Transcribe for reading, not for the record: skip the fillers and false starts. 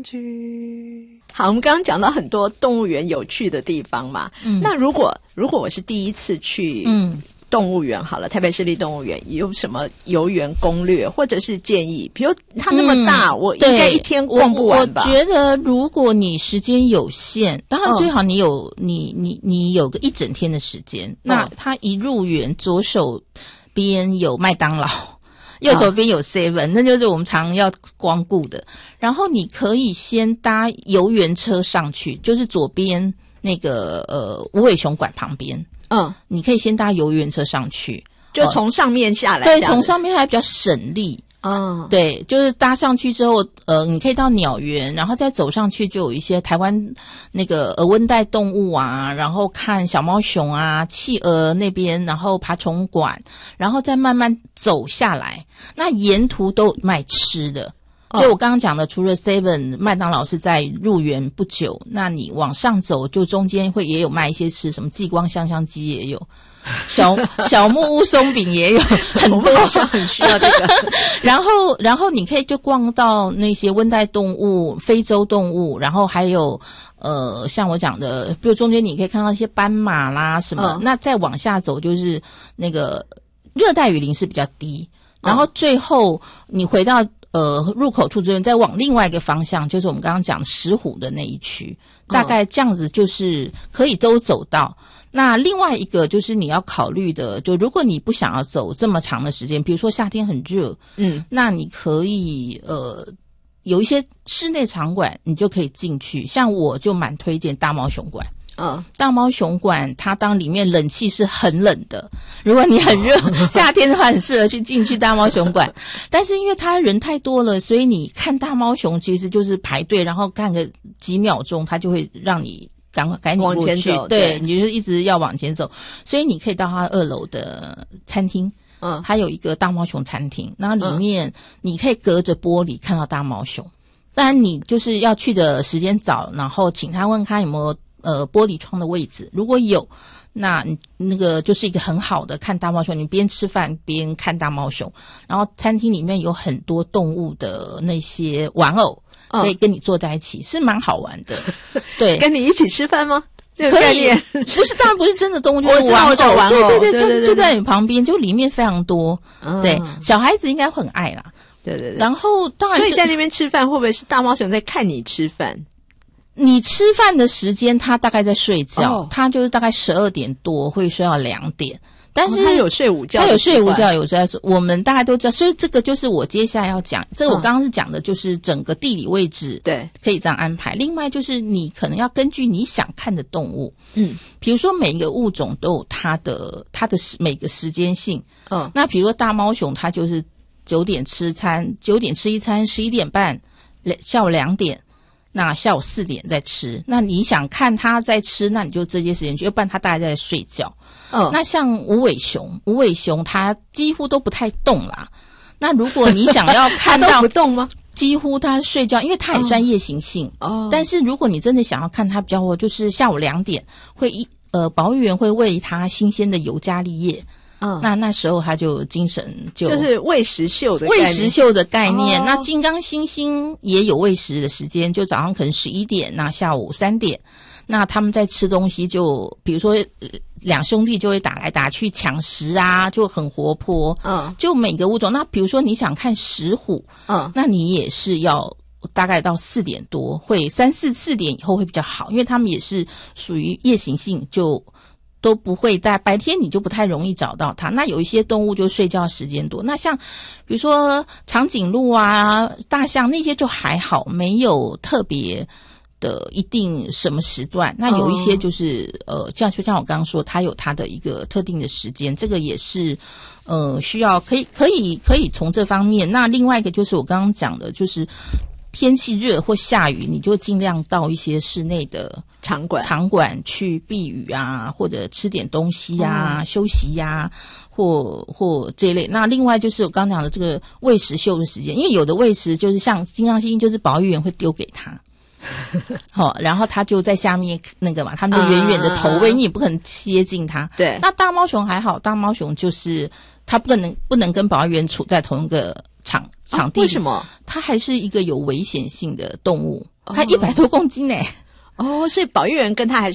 好，我们刚刚讲到很多动物园有趣的地方嘛，那如果我是第一次去动物园好了，台北市立动物园有什么游园攻略或者是建议？比如它那么大，我应该一天逛不完吧？ 我觉得如果你时间有限，当然最好你有你有个一整天的时间。那它一入园，左手边有麦当劳，右手边有 Seven，那就是我们常要光顾的。然后你可以先搭游园车上去，就是左边那个无尾熊馆旁边。你可以先搭游园车上去， 就从上面下来。 对，从上面还比较省力。对，就是搭上去之后，你可以到鸟园，然后再走上去就有一些台湾那个温带动物啊，然后看小猫熊啊、企鹅那边，然后爬虫馆，然后再慢慢走下来。那沿途都有卖吃的。就我刚刚讲的，除了 Seven 麦当劳是在入园不久，那你往上走，就中间也有卖一些吃，什么极光香香鸡也有，小木屋松饼也有，很多， 好像很需要这个。 然后你可以就逛到那些温带动物、非洲动物，然后还有像我讲的，比如中间你可以看到一些斑马啦什么。那再往下走就是那个热带雨林是比较低，然后最后你回到入口处这边，再往另外一个方向，就是我们刚刚讲石虎的那一区，大概这样子就是可以都走到。那另外一个就是你要考虑的，就如果你不想要走这么长的时间，比如说夏天很热，那你可以有一些室内场馆，你就可以进去。像我就蛮推荐大猫熊馆。大猫熊馆它当里面冷气是很冷的，如果你很热夏天的话很适合进去大猫熊馆。但是因为它人太多了，所以你看大猫熊其实就是排队，然后看个几秒钟它就会让你赶紧过去， 往前走。 对，你就是一直要往前走。所以你可以到它2楼的餐厅，它有一个大猫熊餐厅，然后里面你可以隔着玻璃看到大猫熊。当然你就是要去的时间早，然后请他问他有没有玻璃窗的位置，如果有，那个就是一个很好的看大猫熊，你边吃饭边看大猫熊。然后餐厅里面有很多动物的那些玩偶，可以跟你坐在一起，是蛮好玩的。对， 跟你一起吃饭吗？这个可以概念， 不是，当然不是真的动物，就是玩偶， 对，就在你旁边，就里面非常多。对，小孩子应该会很爱啦。 对。 然后当然， 所以在那边吃饭，会不会是大猫熊在看你吃饭？ 你吃饭的时间，他大概在睡觉，他就是大概12点多会睡到2点。但是他有睡午觉， 他有睡午觉，有在我们大概都知道，所以这个就是我接下来要讲。这个我刚刚是讲的，就是整个地理位置， 对， 可以这样安排。另外就是你可能要根据你想看的动物，比如说每一个物种都有它的每个时间性，那比如说大猫熊，它就是9点吃餐，9点吃一餐，11点半，下午2点。那下午4点再吃，那你想看它在吃，那你就这些时间去，要不然它大概在睡觉。那像无尾熊它几乎都不太动啦。那如果你想要看到它都不动吗？ 几乎它睡觉，因为它也算夜行性。但是如果你真的想要看它比较，就是下午2点会保育员会喂它新鲜的尤加利叶。那时候他就精神就是喂食秀的概念。那金刚猩猩也有喂食的时间，就早上可能11点，那下午3点。那他们在吃东西，就比如说2兄弟就会打来打去抢食啊，就很活泼。就每个物种，那比如说你想看石虎，那你也是要大概到4点多，会4点以后会比较好，因为他们也是属于夜行性，就都不会在白天，你就不太容易找到它。那有一些动物就睡觉时间多，那像比如说长颈鹿啊、大象那些就还好，没有特别的一定什么时段。那有一些就是就像我刚刚说，它有它的一个特定的时间，这个也是需要可以从这方面。那另外一个就是我刚刚讲的，就是天气热或下雨，你就尽量到一些室内的场馆去避雨啊，或者吃点东西啊，休息呀，或这一类。那另外就是我刚刚讲的这个喂食秀的时间，因为有的喂食就是像金刚猩猩，就是保育员会丢给他。然后他就在下面那个嘛，他们就远远的投喂，你也不可能接近他。 对， 那大猫熊还好，大猫熊就是它不能跟保育员处在同一个场地。 为什么？ 它还是一个有危险性的动物。 它100多公斤呢。 哦，所以保育员跟他还